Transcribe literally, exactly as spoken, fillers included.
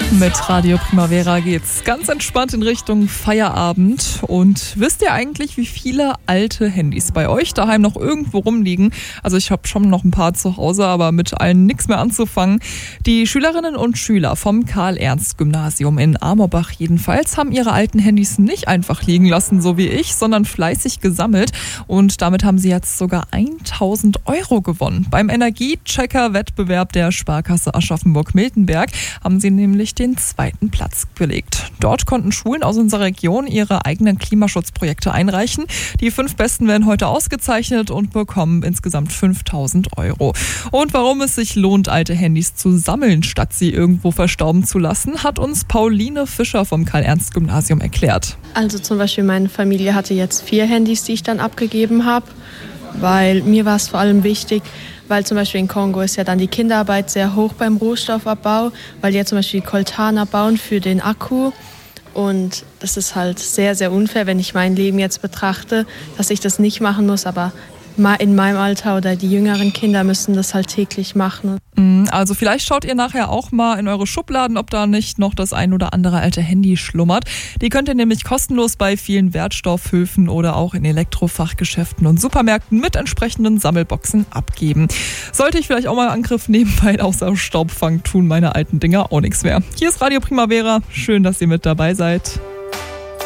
Mit Radio Primavera geht's ganz entspannt in Richtung Feierabend. Und wisst ihr eigentlich, wie viele alte Handys bei euch daheim noch irgendwo rumliegen? Also ich habe schon noch ein paar zu Hause, aber mit allen nichts mehr anzufangen. Die Schülerinnen und Schüler vom Karl-Ernst-Gymnasium in Amorbach jedenfalls haben ihre alten Handys nicht einfach liegen lassen, so wie ich, sondern fleißig gesammelt. Und damit haben sie jetzt sogar tausend Euro gewonnen. Beim Energiechecker-Wettbewerb der Sparkasse Aschaffenburg-Miltenberg haben sie nämlich den zweiten Platz belegt. Dort konnten Schulen aus unserer Region ihre eigenen Klimaschutzprojekte einreichen. Die fünf Besten werden heute ausgezeichnet und bekommen insgesamt fünftausend Euro. Und warum es sich lohnt, alte Handys zu sammeln, statt sie irgendwo verstauben zu lassen, hat uns Pauline Fischer vom Karl-Ernst-Gymnasium erklärt. Also zum Beispiel meine Familie hatte jetzt vier Handys, die ich dann abgegeben habe, weil mir war es vor allem wichtig, weil zum Beispiel in Kongo ist ja dann die Kinderarbeit sehr hoch beim Rohstoffabbau, weil die ja zum Beispiel Coltan abbauen für den Akku. Und das ist halt sehr, sehr unfair, wenn ich mein Leben jetzt betrachte, dass ich das nicht machen muss, aber in meinem Alter oder die jüngeren Kinder müssen das halt täglich machen. Also vielleicht schaut ihr nachher auch mal in eure Schubladen, ob da nicht noch das ein oder andere alte Handy schlummert. Die könnt ihr nämlich kostenlos bei vielen Wertstoffhöfen oder auch in Elektrofachgeschäften und Supermärkten mit entsprechenden Sammelboxen abgeben. Sollte ich vielleicht auch mal einen Angriff nehmen, weil außer Staubfang tun meine alten Dinger auch nichts mehr. Hier ist Radio Primavera. Schön, dass ihr mit dabei seid.